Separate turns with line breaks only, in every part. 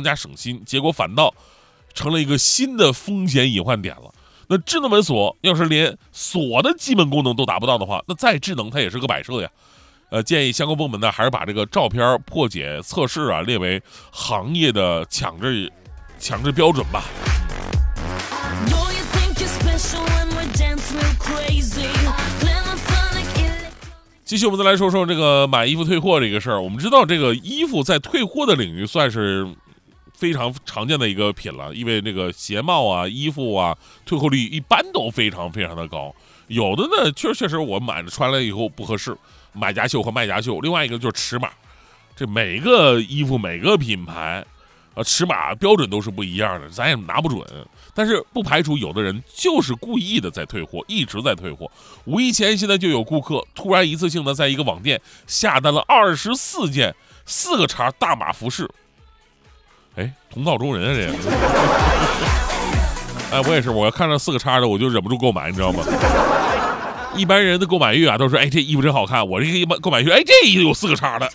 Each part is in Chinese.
家省心，结果反倒成了一个新的风险隐患点了。那智能门锁要是连锁的基本功能都达不到的话，那再智能它也是个摆设呀。建议相关部门呢，还是把这个照片破解测试啊列为行业的强制标准吧。继续我们再来说说这个买衣服退货这个事儿。我们知道这个衣服在退货的领域算是非常常见的一个品了，因为这个鞋帽啊、衣服啊，退货率一般都非常非常的高。有的呢，确实我买了穿了以后不合适，买家秀和卖家秀。另外一个就是尺码，这每个衣服每个品牌，尺码标准都是不一样的，咱也拿不准。但是不排除有的人就是故意的在退货，一直在退货。五一前现在就有顾客突然一次性的在一个网店下单了24件4个叉大码服饰。哎，同道中人啊，这个。哎，我也是，我看到4个叉的我就忍不住购买，你知道吗？一般人的购买欲啊，都说哎这衣服真好看，我这个一般购买欲，哎这衣服有4个叉的。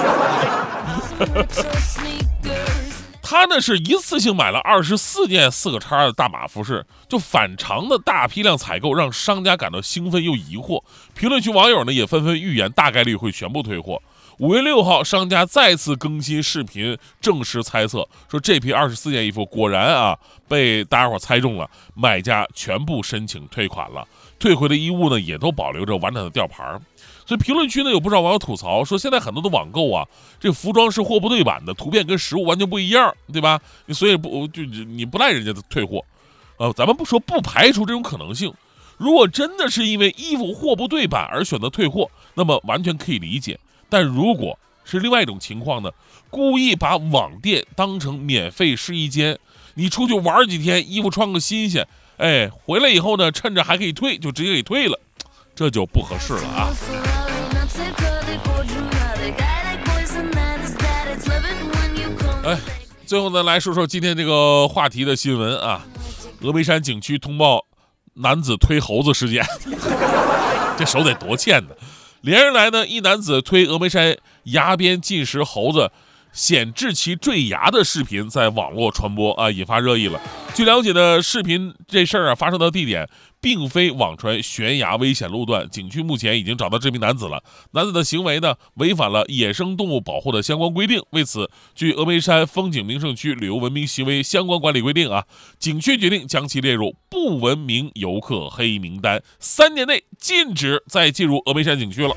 他呢是一次性买了24件4个叉的大码服饰，就反常的大批量采购让商家感到兴奋又疑惑。评论区网友呢也纷纷预言大概率会全部退货。5月6号，商家再次更新视频，证实猜测，说这批24件衣服果然啊被大家伙猜中了，买家全部申请退款了，退回的衣物呢也都保留着完整的吊牌。所以评论区呢有不少网友吐槽说，现在很多的网购啊，这服装是货不对版的，图片跟实物完全不一样，对吧？所以你不赖人家的退货，咱们不说，不排除这种可能性。如果真的是因为衣服货不对版而选择退货，那么完全可以理解。但如果是另外一种情况呢，故意把网店当成免费试衣间，你出去玩几天，衣服穿个新鲜，哎，回来以后呢，趁着还可以退，就直接给退了，这就不合适了啊。哎，最后呢，来说说今天这个话题的新闻啊，峨眉山景区通报男子推猴子事件，这手得多欠的。连日来呢，一男子推峨眉山崖边进食猴子，显致其坠崖的视频在网络传播啊，引发热议了。据了解的视频，这事儿啊发生的地点并非网传悬崖危险路段，景区目前已经找到这名男子了。男子的行为呢违反了野生动物保护的相关规定。为此，据峨眉山风景名胜区旅游文明行为相关管理规定啊，景区决定将其列入不文明游客黑名单，3年内禁止再进入峨眉山景区了。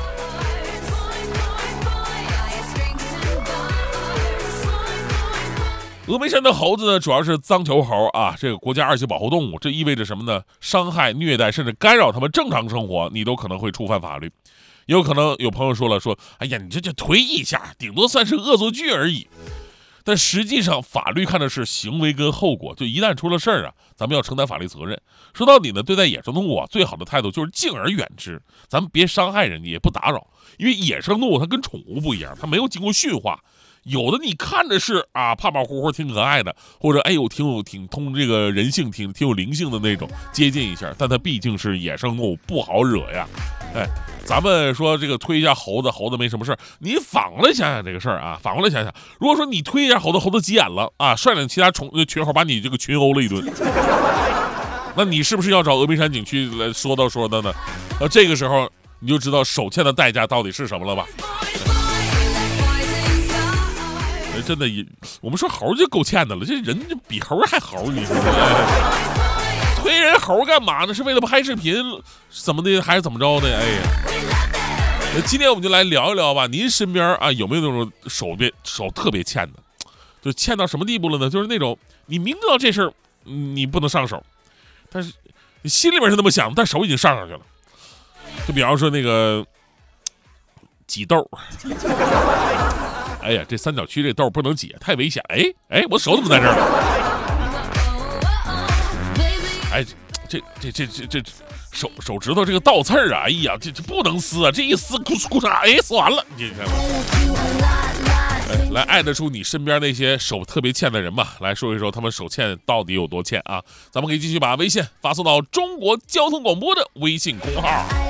峨眉山的猴子呢，主要是脏球猴啊，这个国家2级保护动物，这意味着什么呢？伤害、虐待甚至干扰他们正常生活，你都可能会触犯法律。也有可能有朋友说了，说哎呀，你这推一下，顶多算是恶作剧而已。但实际上，法律看的是行为跟后果，就一旦出了事儿啊，咱们要承担法律责任。说到底呢，对待野生动物啊，最好的态度就是敬而远之，咱们别伤害人家，也不打扰，因为野生动物它跟宠物不一样，它没有经过驯化。有的你看着是啊，胖胖乎乎挺可爱的，或者哎呦挺通这个人性，挺有灵性的那种，接近一下，但它毕竟是野生动物，不好惹呀。哎，咱们说这个推一下猴子没什么事儿，你反过来想想这个事儿啊，反过来想想，如果说你推一下猴子急眼了啊，率领其他群猴把你这个群殴了一顿，那你是不是要找峨眉山景区来说的呢？这个时候你就知道手欠的代价到底是什么了吧？真的，我们说猴就够欠的了，这人就比猴还猴，你说推人猴干嘛呢？是为了拍视频怎么的，还是怎么着的？哎呀，今天我们就来聊一聊吧。您身边啊有没有那种手特别欠的？就欠到什么地步了呢？就是那种你明知道这事儿你不能上手，但是你心里面是那么想，但手已经上去了。就比方说那个挤痘。哎呀，这三角区这痘不能挤，太危险！哎，我手怎么在这儿了？哎，这手指头这个倒刺儿啊，哎呀，这不能撕啊！这一撕，咕嚓，哎，撕完了，你看。来爱得出你身边那些手特别欠的人吧，来说一说他们手欠到底有多欠啊！咱们可以继续把微信发送到中国交通广播的微信公号。